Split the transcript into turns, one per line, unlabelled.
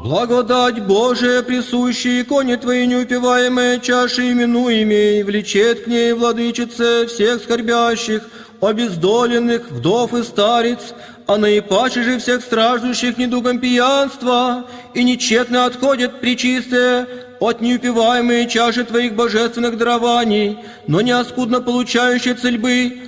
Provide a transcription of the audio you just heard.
Благодать Божия, присущая иконе Твоей неупиваемой чаши именуемей, влечет к ней, владычице, всех скорбящих, обездоленных, вдов и старец, а наипаче же всех страждущих недугом пьянства, и нечетно отходят пречистые от неупиваемой чаши Твоих божественных дарований, но неоскудно получающие цельбы